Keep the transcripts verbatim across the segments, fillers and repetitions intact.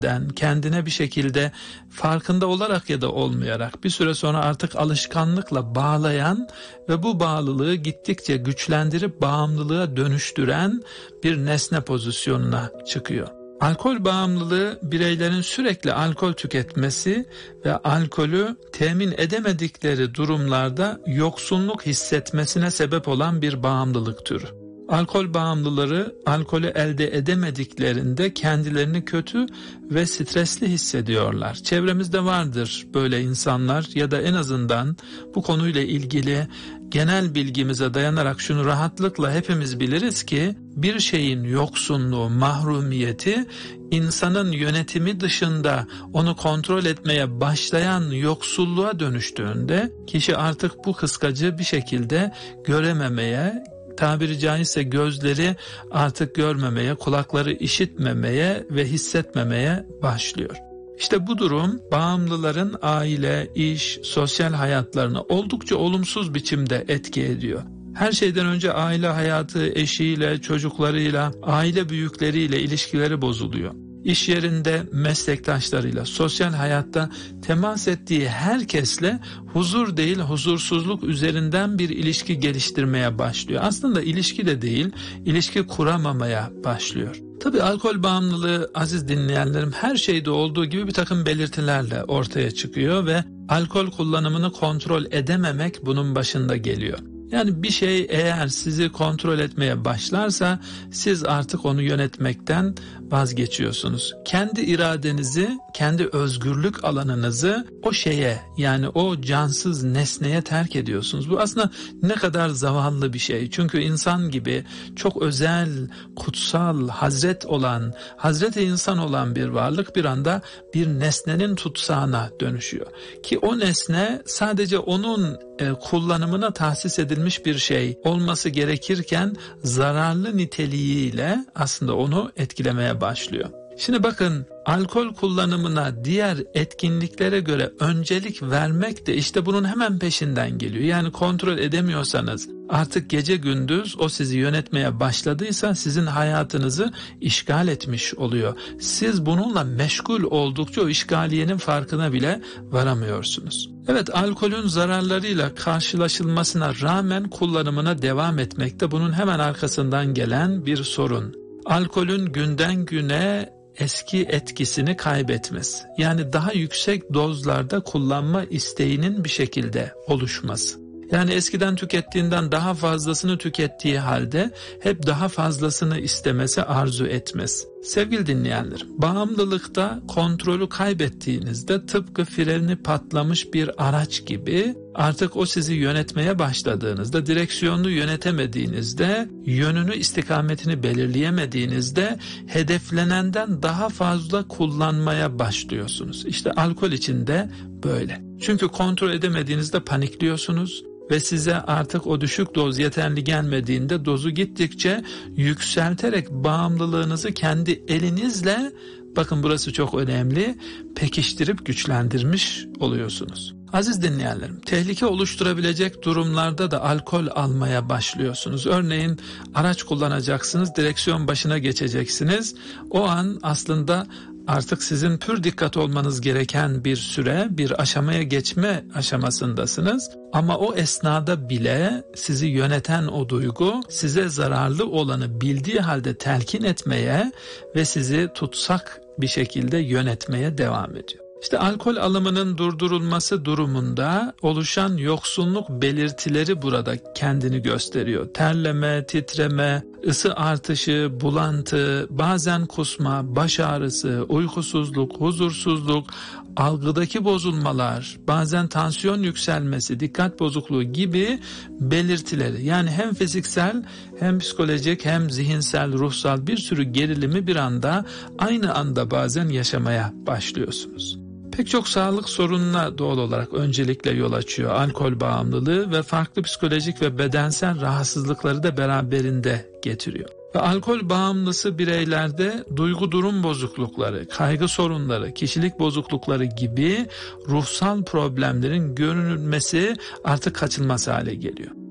kendine bir şekilde farkında olarak ya da olmayarak bir süre sonra artık alışkanlıkla bağlayan ve bu bağlılığı gittikçe güçlendirip bağımlılığa dönüştüren bir nesne pozisyonuna çıkıyor. Alkol bağımlılığı bireylerin sürekli alkol tüketmesi ve alkolü temin edemedikleri durumlarda yoksunluk hissetmesine sebep olan bir bağımlılık türü. Alkol bağımlıları alkolü elde edemediklerinde kendilerini kötü ve stresli hissediyorlar. Çevremizde vardır böyle insanlar ya da en azından bu konuyla ilgili genel bilgimize dayanarak şunu rahatlıkla hepimiz biliriz ki bir şeyin yoksunluğu, mahrumiyeti insanın yönetimi dışında onu kontrol etmeye başlayan yoksulluğa dönüştüğünde kişi artık bu kıskacı bir şekilde görememeye, tabiri caizse gözleri artık görmemeye, kulakları işitmemeye ve hissetmemeye başlıyor. İşte bu durum bağımlıların aile, iş, sosyal hayatlarını oldukça olumsuz biçimde etki ediyor. Her şeyden önce aile hayatı, eşiyle, çocuklarıyla, aile büyükleriyle ilişkileri bozuluyor. İş yerinde meslektaşlarıyla, sosyal hayatta temas ettiği herkesle huzur değil huzursuzluk üzerinden bir ilişki geliştirmeye başlıyor. Aslında ilişki de değil, ilişki kuramamaya başlıyor. Tabii alkol bağımlılığı aziz dinleyenlerim her şeyde olduğu gibi bir takım belirtilerle ortaya çıkıyor ve alkol kullanımını kontrol edememek bunun başında geliyor. Yani bir şey eğer sizi kontrol etmeye başlarsa siz artık onu yönetmekten vazgeçiyorsunuz. Kendi iradenizi, kendi özgürlük alanınızı o şeye yani o cansız nesneye terk ediyorsunuz. Bu aslında ne kadar zavallı bir şey. Çünkü insan gibi çok özel, kutsal, hazret olan, hazreti insan olan bir varlık bir anda bir nesnenin tutsağına dönüşüyor. Ki o nesne sadece onun e, kullanımına tahsis edilmiş bir şey olması gerekirken zararlı niteliğiyle aslında onu etkilemeye başlıyor. Şimdi bakın alkol kullanımına diğer etkinliklere göre öncelik vermek de işte bunun hemen peşinden geliyor. Yani kontrol edemiyorsanız artık gece gündüz o sizi yönetmeye başladıysa sizin hayatınızı işgal etmiş oluyor. Siz bununla meşgul oldukça o işgaliyenin farkına bile varamıyorsunuz. Evet, alkolün zararlarıyla karşılaşılmasına rağmen kullanımına devam etmekte bunun hemen arkasından gelen bir sorun. Alkolün günden güne eski etkisini kaybetmesi. Yani daha yüksek dozlarda kullanma isteğinin bir şekilde oluşması. Yani eskiden tükettiğinden daha fazlasını tükettiği halde hep daha fazlasını istemesi, arzu etmesi. Sevgili dinleyenlerim, bağımlılıkta kontrolü kaybettiğinizde tıpkı freni patlamış bir araç gibi artık o sizi yönetmeye başladığınızda, direksiyonunu yönetemediğinizde, yönünü, istikametini belirleyemediğinizde hedeflenenden daha fazla kullanmaya başlıyorsunuz. İşte alkol için de böyle. Çünkü kontrol edemediğinizde panikliyorsunuz. Ve size artık o düşük doz yeterli gelmediğinde dozu gittikçe yükselterek bağımlılığınızı kendi elinizle, bakın burası çok önemli, pekiştirip güçlendirmiş oluyorsunuz. Aziz dinleyenlerim, tehlike oluşturabilecek durumlarda da alkol almaya başlıyorsunuz. Örneğin araç kullanacaksınız, direksiyon başına geçeceksiniz. O an aslında artık sizin pür dikkat olmanız gereken bir süre, bir aşamaya geçme aşamasındasınız. Ama o esnada bile sizi yöneten o duygu size zararlı olanı bildiği halde telkin etmeye ve sizi tutsak bir şekilde yönetmeye devam ediyor. İşte alkol alımının durdurulması durumunda oluşan yoksunluk belirtileri burada kendini gösteriyor. Terleme, titreme, ısı artışı, bulantı, bazen kusma, baş ağrısı, uykusuzluk, huzursuzluk, algıdaki bozulmalar, bazen tansiyon yükselmesi, dikkat bozukluğu gibi belirtileri, yani hem fiziksel hem psikolojik hem zihinsel, ruhsal bir sürü gerilimi bir anda aynı anda bazen yaşamaya başlıyorsunuz. Pek çok sağlık sorununa doğal olarak öncelikle yol açıyor alkol bağımlılığı ve farklı psikolojik ve bedensel rahatsızlıkları da beraberinde getiriyor. Ve alkol bağımlısı bireylerde duygu durum bozuklukları, kaygı sorunları, kişilik bozuklukları gibi ruhsal problemlerin görünmesi artık kaçınılmaz hale geliyor.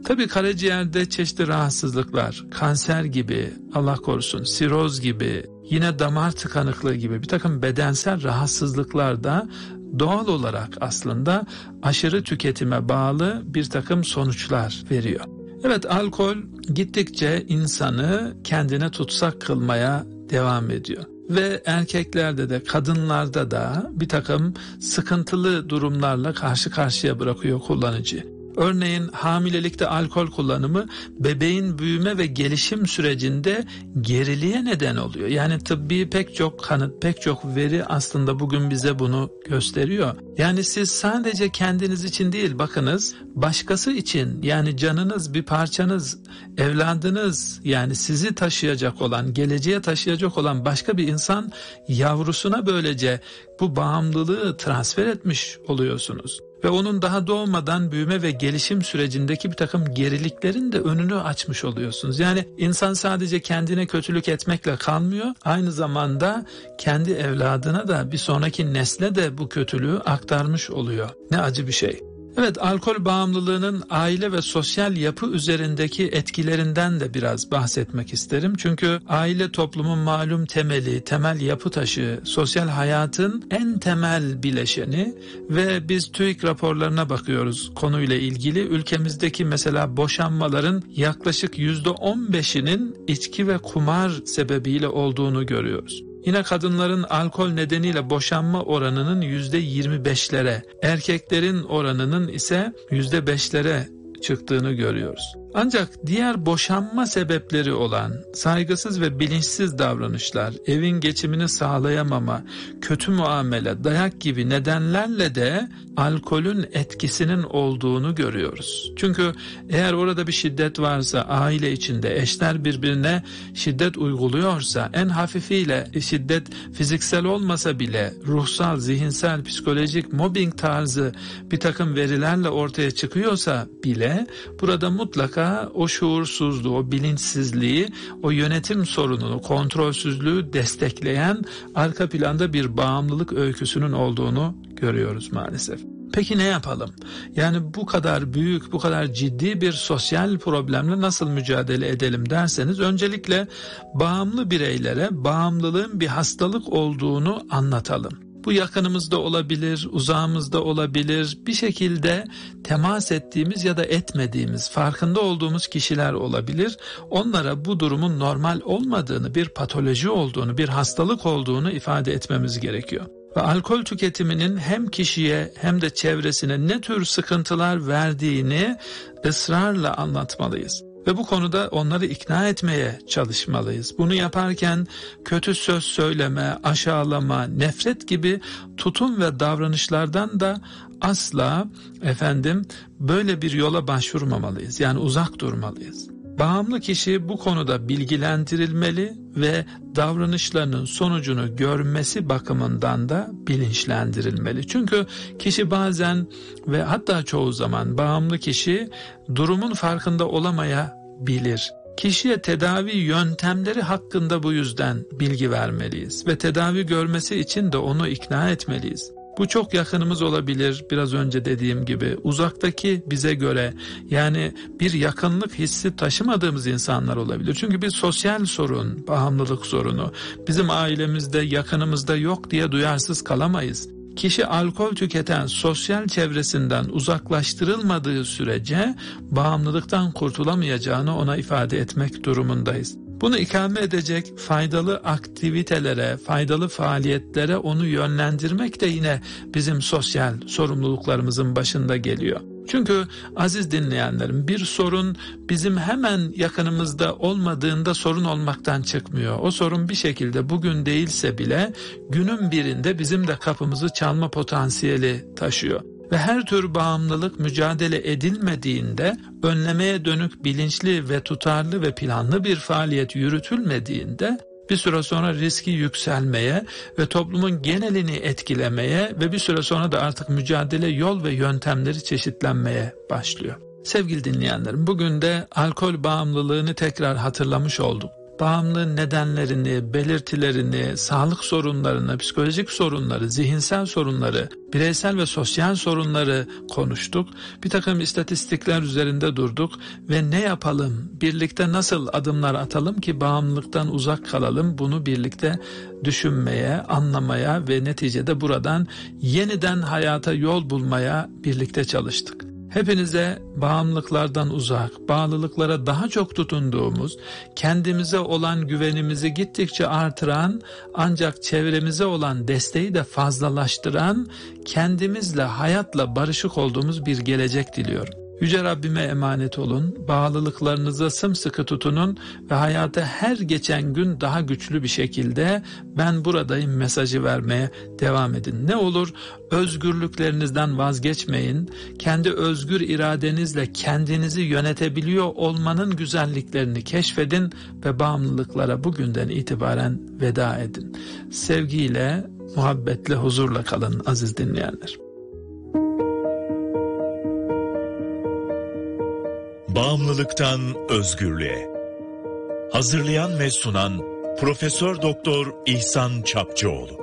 Tabii karaciğerde çeşitli rahatsızlıklar, kanser gibi, Allah korusun, siroz gibi, yine damar tıkanıklığı gibi bir takım bedensel rahatsızlıklar da doğal olarak aslında aşırı tüketime bağlı bir takım sonuçlar veriyor. Evet, alkol gittikçe insanı kendine tutsak kılmaya devam ediyor. Ve erkeklerde de kadınlarda da bir takım sıkıntılı durumlarla karşı karşıya bırakıyor kullanıcı. Örneğin hamilelikte alkol kullanımı bebeğin büyüme ve gelişim sürecinde geriliğe neden oluyor. Yani tıbbi pek çok kanıt, pek çok veri aslında bugün bize bunu gösteriyor. Yani siz sadece kendiniz için değil, bakınız, başkası için, yani canınız, bir parçanız, evladınız, yani sizi taşıyacak olan, geleceğe taşıyacak olan başka bir insan yavrusuna böylece bu bağımlılığı transfer etmiş oluyorsunuz. Ve onun daha doğmadan büyüme ve gelişim sürecindeki bir takım geriliklerin de önünü açmış oluyorsunuz. Yani insan sadece kendine kötülük etmekle kalmıyor, aynı zamanda kendi evladına da bir sonraki nesle de bu kötülüğü aktarmış oluyor. Ne acı bir şey. Evet, alkol bağımlılığının aile ve sosyal yapı üzerindeki etkilerinden de biraz bahsetmek isterim. Çünkü aile toplumun malum temeli, temel yapı taşı, sosyal hayatın en temel bileşeni ve biz TÜİK raporlarına bakıyoruz konuyla ilgili. Ülkemizdeki mesela boşanmaların yaklaşık yüzde on beşinin içki ve kumar sebebiyle olduğunu görüyoruz. Yine kadınların alkol nedeniyle boşanma oranının yüzde yirmi beşlere, erkeklerin oranının ise yüzde beşlere çıktığını görüyoruz. Ancak diğer boşanma sebepleri olan saygısız ve bilinçsiz davranışlar, evin geçimini sağlayamama, kötü muamele, dayak gibi nedenlerle de alkolün etkisinin olduğunu görüyoruz. Çünkü eğer orada bir şiddet varsa, aile içinde eşler birbirine şiddet uyguluyorsa, en hafifiyle şiddet fiziksel olmasa bile ruhsal, zihinsel, psikolojik, mobbing tarzı bir takım verilerle ortaya çıkıyorsa bile burada mutlaka o şuursuzluğu, o bilinçsizliği, o yönetim sorununu, kontrolsüzlüğü destekleyen arka planda bir bağımlılık öyküsünün olduğunu görüyoruz maalesef. Peki ne yapalım? Yani bu kadar büyük, bu kadar ciddi bir sosyal problemle nasıl mücadele edelim derseniz, öncelikle bağımlı bireylere bağımlılığın bir hastalık olduğunu anlatalım. Bu yakınımızda olabilir, uzağımızda olabilir, bir şekilde temas ettiğimiz ya da etmediğimiz, farkında olduğumuz kişiler olabilir. Onlara bu durumun normal olmadığını, bir patoloji olduğunu, bir hastalık olduğunu ifade etmemiz gerekiyor. Ve alkol tüketiminin hem kişiye hem de çevresine ne tür sıkıntılar verdiğini ısrarla anlatmalıyız. Ve bu konuda onları ikna etmeye çalışmalıyız. Bunu yaparken kötü söz söyleme, aşağılama, nefret gibi tutum ve davranışlardan da asla efendim böyle bir yola başvurmamalıyız. Yani uzak durmalıyız. Bağımlı kişi bu konuda bilgilendirilmeli ve davranışlarının sonucunu görmesi bakımından da bilinçlendirilmeli. Çünkü kişi bazen ve hatta çoğu zaman bağımlı kişi durumun farkında olamayabilir. Kişiye tedavi yöntemleri hakkında bu yüzden bilgi vermeliyiz ve tedavi görmesi için de onu ikna etmeliyiz. Bu çok yakınımız olabilir, biraz önce dediğim gibi uzaktaki bize göre, yani bir yakınlık hissi taşımadığımız insanlar olabilir. Çünkü bir sosyal sorun, bağımlılık sorunu bizim ailemizde, yakınımızda yok diye duyarsız kalamayız. Kişi alkol tüketen sosyal çevresinden uzaklaştırılmadığı sürece bağımlılıktan kurtulamayacağını ona ifade etmek durumundayız. Bunu ikame edecek faydalı aktivitelere, faydalı faaliyetlere onu yönlendirmek de yine bizim sosyal sorumluluklarımızın başında geliyor. Çünkü aziz dinleyenlerim, bir sorun bizim hemen yakınımızda olmadığında sorun olmaktan çıkmıyor. O sorun bir şekilde bugün değilse bile günün birinde bizim de kapımızı çalma potansiyeli taşıyor. Ve her tür bağımlılık mücadele edilmediğinde, önlemeye dönük bilinçli ve tutarlı ve planlı bir faaliyet yürütülmediğinde bir süre sonra riski yükselmeye ve toplumun genelini etkilemeye ve bir süre sonra da artık mücadele yol ve yöntemleri çeşitlenmeye başlıyor. Sevgili dinleyenlerim, bugün de alkol bağımlılığını tekrar hatırlamış olduk. bağımlılığın nedenlerini, belirtilerini, sağlık sorunlarını, psikolojik sorunları, zihinsel sorunları, bireysel ve sosyal sorunları konuştuk. Bir takım istatistikler üzerinde durduk ve ne yapalım, birlikte nasıl adımlar atalım ki bağımlılıktan uzak kalalım, bunu birlikte düşünmeye, anlamaya ve neticede buradan yeniden hayata yol bulmaya birlikte çalıştık. Hepinize bağımlılıklardan uzak, bağlılıklara daha çok tutunduğumuz, kendimize olan güvenimizi gittikçe artıran, ancak çevremize olan desteği de fazlalaştıran, kendimizle, hayatla barışık olduğumuz bir gelecek diliyorum. Yüce Rabbime emanet olun, bağlılıklarınıza sımsıkı tutunun ve hayata her geçen gün daha güçlü bir şekilde ben buradayım mesajı vermeye devam edin. Ne olur özgürlüklerinizden vazgeçmeyin, kendi özgür iradenizle kendinizi yönetebiliyor olmanın güzelliklerini keşfedin ve bağımlılıklara bugünden itibaren veda edin. Sevgiyle, muhabbetle, huzurla kalın aziz dinleyenler. Bağımlılıktan özgürlüğe. Hazırlayan ve sunan Profesör Doktor İhsan Çapçıoğlu.